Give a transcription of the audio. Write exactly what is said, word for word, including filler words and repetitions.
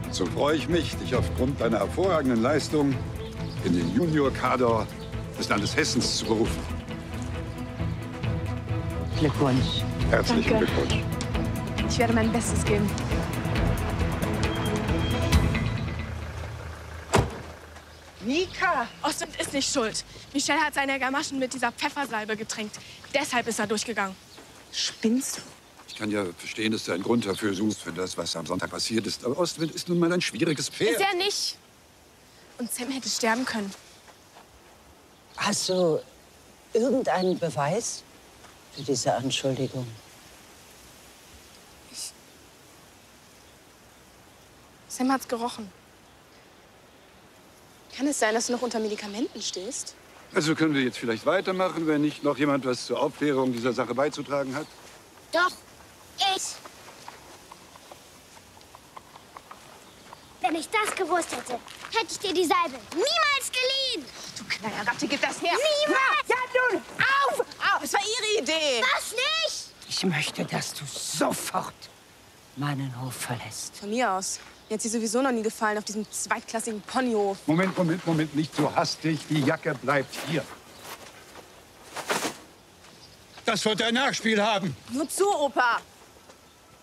So freue ich mich, dich aufgrund deiner hervorragenden Leistung in den Junior-Kader des Landes Hessens zu berufen. Glückwunsch. Herzlichen Danke. Glückwunsch. Ich werde mein Bestes geben. Mika! Ostwind ist nicht schuld. Michelle hat seine Gamaschen mit dieser Pfeffersalbe getränkt. Deshalb ist er durchgegangen. Spinnst du? Ich kann ja verstehen, dass du einen Grund dafür suchst, für das, was am Sonntag passiert ist. Aber Ostwind ist nun mal ein schwieriges Pferd. Ist er nicht. Und Sam hätte sterben können. Hast du irgendeinen Beweis für diese Anschuldigung? Sam hat's gerochen. Kann es sein, dass du noch unter Medikamenten stehst? Also können wir jetzt vielleicht weitermachen, wenn nicht noch jemand was zur Aufklärung dieser Sache beizutragen hat? Doch, ich. Wenn ich das gewusst hätte, hätte ich dir die Salbe niemals geliehen. Du kleine Ratte, gib das her! Niemals! Ja, nun, auf! Auf! Es war ihre Idee! Was nicht? Ich möchte, dass du sofort meinen Hof verlässt. Von mir aus. Mir hat sie sowieso noch nie gefallen auf diesem zweitklassigen Ponyhof. Moment, Moment, Moment, nicht so hastig. Die Jacke bleibt hier. Das wird ein Nachspiel haben. Nur zu, Opa.